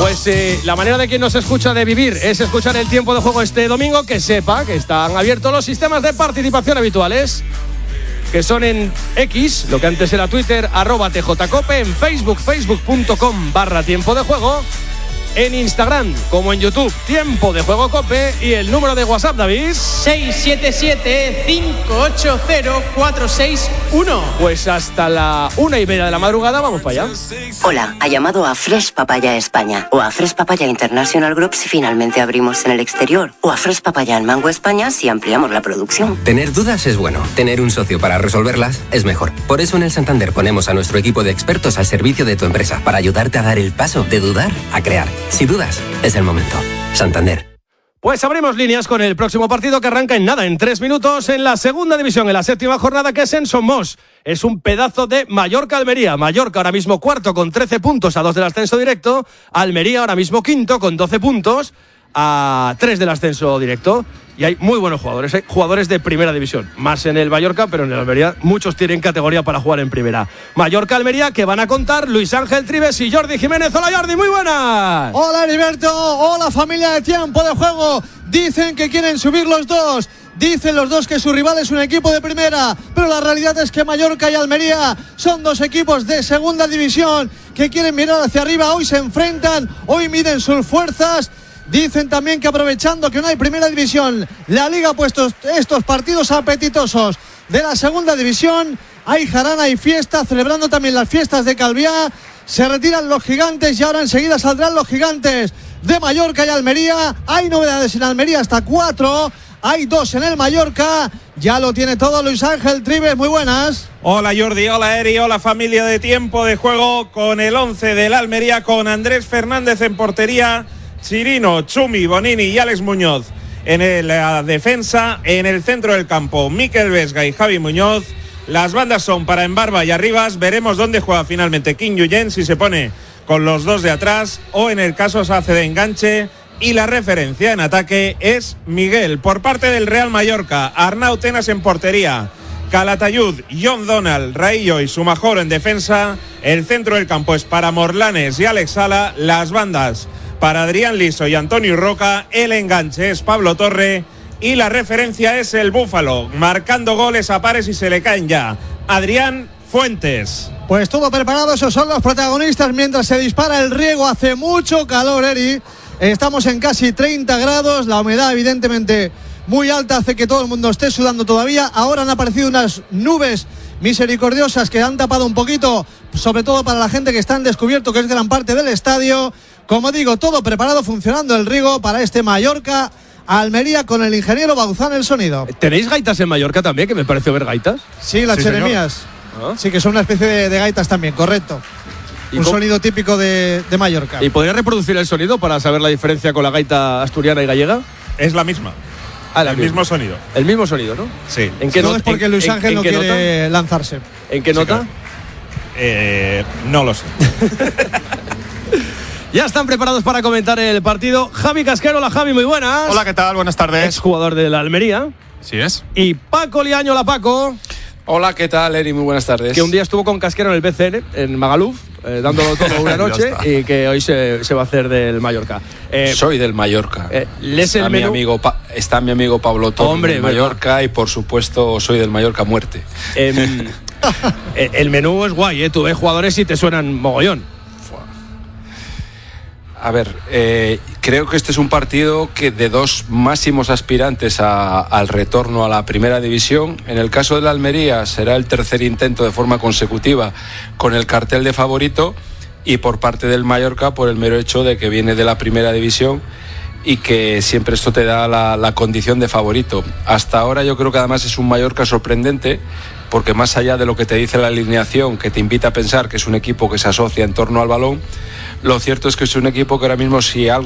Pues la manera de quien nos escucha de vivir es escuchar el tiempo de juego este domingo, que sepa que están abiertos los sistemas de participación habituales, que son en X, lo que antes era Twitter, @tjcope, en Facebook, facebook.com/tiempo de juego, en Instagram como en YouTube, Tiempo de Juego Cope, y el número de WhatsApp, David, 677-580-461. Pues hasta la 1:30 de la madrugada vamos para allá. Hola, ha llamado a Fresh Papaya España o a Fresh Papaya International Group si finalmente abrimos en el exterior, o a Fresh Papaya en Mango España si ampliamos la producción. Tener dudas es bueno, tener un socio para resolverlas es mejor. Por eso en el Santander ponemos a nuestro equipo de expertos al servicio de tu empresa para ayudarte a dar el paso de dudar a crear. Si dudas, es el momento. Santander. Pues abrimos líneas con el próximo partido que arranca en 3 minutos en la segunda división, en la 7ª jornada, que es en Somos. Es un pedazo de Mallorca-Almería. Mallorca ahora mismo cuarto con 13 puntos a 2 del ascenso directo. Almería ahora mismo quinto con 12 puntos a 3 del ascenso directo. Y hay muy buenos jugadores, jugadores de primera división. Más en el Mallorca, pero en el Almería muchos tienen categoría para jugar en primera. Mallorca-Almería, que van a contar Luis Ángel Trives y Jordi Jiménez. Hola, Jordi, muy buenas. Hola, Heriberto. Hola, familia de Tiempo de Juego. Dicen que quieren subir los dos. Dicen los dos que su rival es un equipo de primera, pero la realidad es que Mallorca y Almería son dos equipos de segunda división que quieren mirar hacia arriba. Hoy se enfrentan, hoy miden sus fuerzas. Dicen también que aprovechando que no hay primera división, la Liga ha puesto estos partidos apetitosos de la segunda división. Hay jarana y fiesta, celebrando también las fiestas de Calviá. Se retiran los gigantes y ahora enseguida saldrán los gigantes de Mallorca y Almería. Hay novedades en Almería, hasta 4. Hay 2 en el Mallorca. Ya lo tiene todo Luis Ángel Trives. Muy buenas. Hola Jordi, hola Eri, hola familia de Tiempo de Juego, con el 11 del Almería, con Andrés Fernández en portería, Chirino, Chumi, Bonini y Alex Muñoz en la defensa. En el centro del campo, Mikel Vesga y Javi Muñoz. Las bandas son para Embarba y Arribas. Veremos dónde juega finalmente Kim Yuyen, si se pone con los dos de atrás o en el caso se hace de enganche. Y la referencia en ataque es Miguel. Por parte del Real Mallorca, Arnau Tenas en portería, Calatayud, John Donald, Raillo y Sumajoro en defensa. El centro del campo es para Morlanes y Alex Sala. Las bandas para Adrián Liso y Antonio Roca. El enganche es Pablo Torre. Y la referencia es el Búfalo, marcando goles a pares y se le caen ya. Adrián Fuentes. Pues todo preparado, esos son los protagonistas mientras se dispara el riego. Hace mucho calor, Eri. Estamos en casi 30 grados. La humedad, evidentemente, muy alta, hace que todo el mundo esté sudando todavía. Ahora han aparecido unas nubes misericordiosas que han tapado un poquito, sobre todo para la gente que está en descubierto, que es gran parte del estadio. Como digo, todo preparado, funcionando el riego para este Mallorca Almería, con el ingeniero Bauzán el sonido. ¿Tenéis gaitas en Mallorca también, que me pareció ver gaitas? Sí, las cheremías. Sí, que son una especie de gaitas también, correcto. Un sonido típico de Mallorca. ¿Y podría reproducir el sonido para saber la diferencia con la gaita asturiana y gallega? Es la misma. El mismo sonido. El mismo sonido, ¿no? Sí. ¿En qué no es porque Luis Ángel no quiere lanzarse? ¿En qué nota? No lo sé. Ya están preparados para comentar el partido Javi Casquero. Hola Javi, muy buenas. Hola, ¿qué tal? Buenas tardes. Es jugador de la Almería. Sí es. Y Paco Liaño. Hola Paco. Hola, ¿qué tal, Eri? Muy buenas tardes. Que un día estuvo con Casquero en el BCN, en Magaluf, dándolo todo una noche, y que hoy se va a hacer del Mallorca. Soy del Mallorca. Está mi amigo Pablo Torre del Mallorca, ¿verdad? Y por supuesto soy del Mallorca a muerte. El menú es guay, ¿eh? Tú ves jugadores y te suenan mogollón. A ver, creo que este es un partido que de dos máximos aspirantes al retorno a la primera división. En el caso de la Almería será el tercer intento de forma consecutiva con el cartel de favorito, y por parte del Mallorca por el mero hecho de que viene de la primera división y que siempre esto te da la condición de favorito. Hasta ahora yo creo que además es un Mallorca sorprendente, porque más allá de lo que te dice la alineación, que te invita a pensar que es un equipo que se asocia en torno al balón, lo cierto es que es un equipo que ahora mismo, si algo